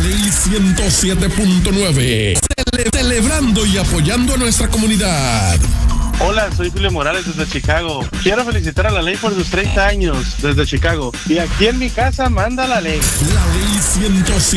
Ley 107.9. Celebrando y apoyando a nuestra comunidad. Hola, soy Julio Morales desde Chicago. Quiero felicitar a la ley por sus 30 años desde Chicago. Y aquí en mi casa manda la ley. La Ley 107.